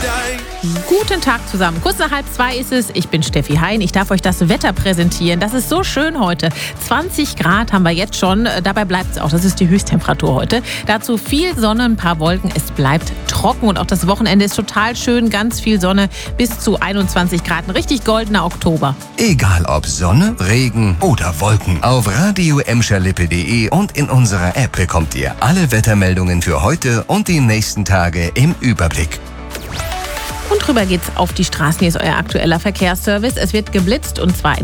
Guten Tag zusammen. Kurz nach 1:30 ist es. Ich bin Steffi Hein. Ich darf euch das Wetter präsentieren. Das ist so schön heute. 20 Grad haben wir jetzt schon. Dabei bleibt es auch. Das ist die Höchsttemperatur heute. Dazu viel Sonne, ein paar Wolken. Es bleibt trocken und auch das Wochenende ist total schön. Ganz viel Sonne, bis zu 21 Grad. Ein richtig goldener Oktober. Egal ob Sonne, Regen oder Wolken. Auf radio-emscherlippe.de und in unserer App bekommt ihr alle Wettermeldungen für heute und die nächsten Tage im Überblick. Und drüber geht's auf die Straßen. Hier ist euer aktueller Verkehrsservice. Es wird geblitzt und zwar in